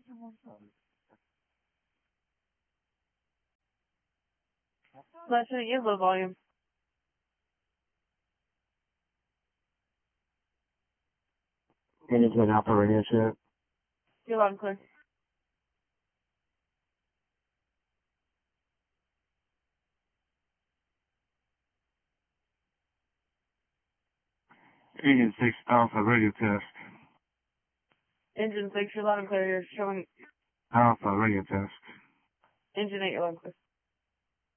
Last minute, you have low volume. Engine Alpha radio check. You're loud and clear. Engine 6 Alpha radio test. Engine 6, you're loud and clear. You're showing Alpha radio test. engine 8, you're loud and clear.